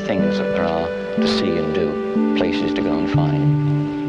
things that there are to see and do, places to go and find.